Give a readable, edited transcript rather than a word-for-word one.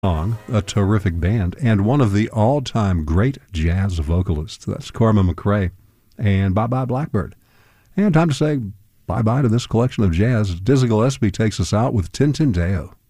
Song, a terrific band, and one of the all-time great jazz vocalists. That's Corman McRae, and Bye Bye Blackbird. And time to say bye-bye to this collection of jazz. Dizzy Gillespie takes us out with Tintin Deo.